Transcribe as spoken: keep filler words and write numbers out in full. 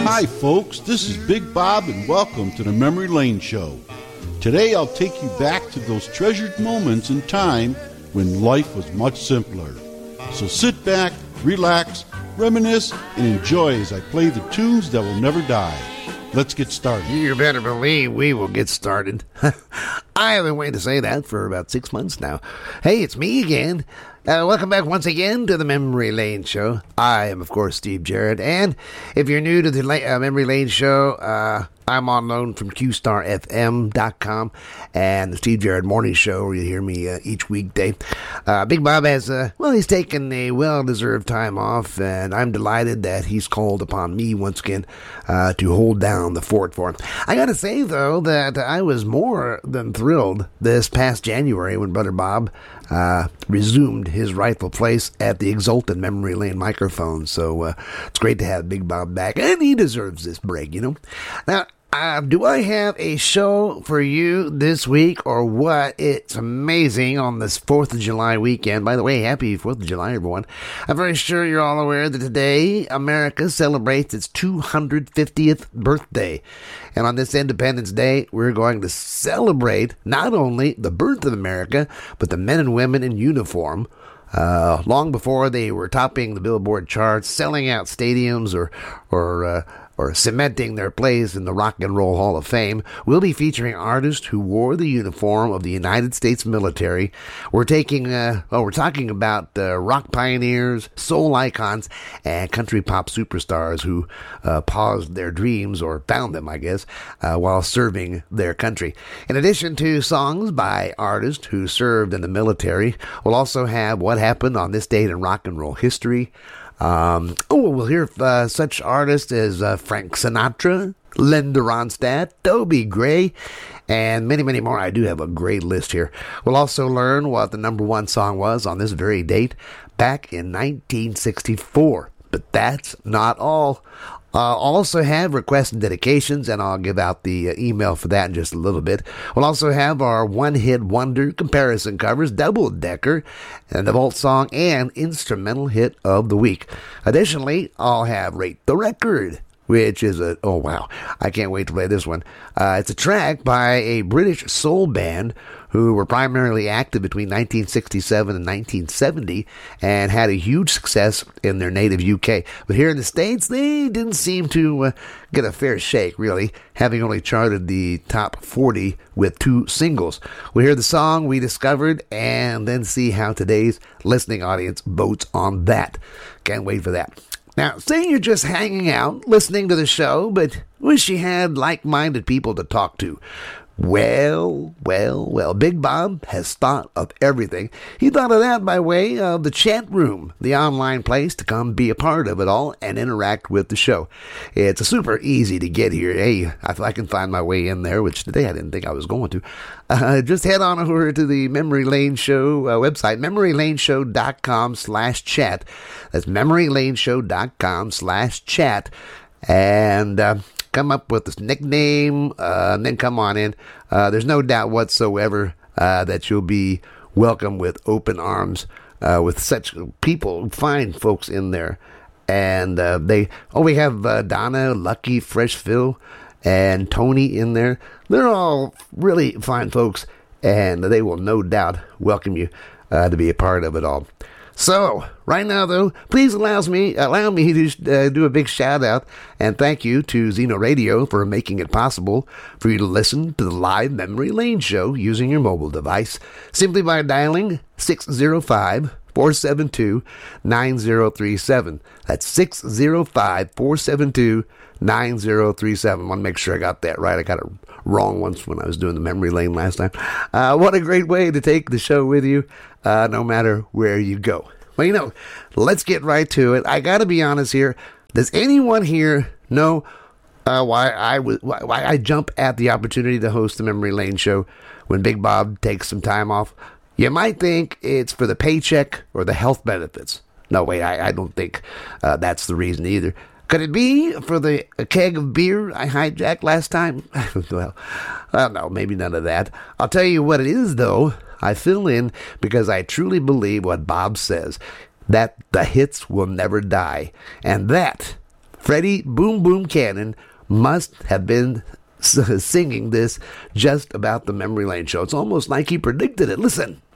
Hi, folks. This is Big Bob, and welcome to the Memory Lane Show. Today, I'll take you back to those treasured moments in time when life was much simpler. So sit back, relax, reminisce, and enjoy as I play the tunes that will never die. Let's get started. You better believe we will get started. I have been waiting to say that for about six months now. Hey, it's me again. Uh, welcome back once again to the Memory Lane Show. I am, of course, Steve Jarrett. And if you're new to the uh, Memory Lane Show, uh, I'm on loan from Q Star F M dot com and the Steve Jarrett Morning Show, where you hear me uh, each weekday. Uh, Big Bob has, uh, well, he's taken a well-deserved time off, and I'm delighted that he's called upon me once again uh, to hold down the fort for him. I gotta say, though, that I was more than thrilled this past January when Brother Bob uh, resumed his rightful place at the exalted Memory Lane microphone. So uh, it's great to have Big Bob back, and he deserves this break, you know. Now, Uh, do I have a show for you this week or what? It's amazing on this fourth of July weekend. By the way, happy fourth of July, everyone. I'm very sure you're all aware that today America celebrates its two hundred fiftieth birthday. And on this Independence Day, we're going to celebrate not only the birth of America, but the men and women in uniform. Uh, long before they were topping the Billboard charts, selling out stadiums, or, or, uh, or cementing their place in the Rock and Roll Hall of Fame, we'll be featuring artists who wore the uniform of the United States military. We're taking, uh, well, we're talking about uh, rock pioneers, soul icons, and country pop superstars who uh, paused their dreams, or found them, I guess, uh, while serving their country. In addition to songs by artists who served in the military, we'll also have what happened on this date in rock and roll history. Um, oh, we'll hear uh, such artists as uh, Frank Sinatra, Linda Ronstadt, Dobie Gray, and many, many more. I do have a great list here. We'll also learn what the number one song was on this very date back in nineteen sixty-four. But that's not all. Uh, I'll also have requests and dedications, and I'll give out the uh, email for that in just a little bit. We'll also have our one-hit wonder comparison covers, double-decker, and the vault song and instrumental hit of the week. Additionally, I'll have Rate the Record, which is a, oh wow, I can't wait to play this one. Uh, it's a track by a British soul band who were primarily active between nineteen sixty-seven and nineteen seventy and had a huge success in their native U K. But here in the States, they didn't seem to uh, get a fair shake, really, having only charted the top forty with two singles. We'll hear the song we discovered and then see how today's listening audience votes on that. Can't wait for that. Now, say you're just hanging out, listening to the show, but wish you had like-minded people to talk to. Well, well, well, Big Bob has thought of everything. He thought of that by way of the chat room, the online place to come be a part of it all and interact with the show. It's a super easy to get here. Hey, if I can find my way in there, which today I didn't think I was going to, uh, just head on over to the Memory Lane Show uh, website, memorylaneshow.com slash chat. That's memorylaneshow.com slash chat. And, uh, come up with this nickname, uh, and then come on in. Uh, there's no doubt whatsoever uh, that you'll be welcome with open arms uh, with such people, fine folks in there. And uh, they, oh, we have uh, Donna, Lucky, Fresh Phil, and Tony in there. They're all really fine folks, and they will no doubt welcome you uh, to be a part of it all. So, right now, though, please allow me, allow me to uh, do a big shout-out and thank you to Zeno Radio for making it possible for you to listen to the live Memory Lane Show using your mobile device simply by dialing six zero five, four seven two, nine zero three seven. That's six zero five, four seven two, nine zero three seven. I want to make sure I got that right. I got it wrong once when I was doing the Memory Lane last time. Uh, what a great way to take the show with you, uh, no matter where you go. Well, you know, let's get right to it. I got to be honest here. Does anyone here know uh, why I was why, why I jump at the opportunity to host the Memory Lane Show when Big Bob takes some time off? You might think it's for the paycheck or the health benefits. No, wait, I, I don't think uh, that's the reason either. Could it be for the a keg of beer I hijacked last time? Well, I don't know, maybe none of that. I'll tell you what it is, though. I fill in because I truly believe what Bob says, that the hits will never die. And that, Freddie Boom Boom Cannon must have been singing this just about the Memory Lane show. It's almost like he predicted it. Listen.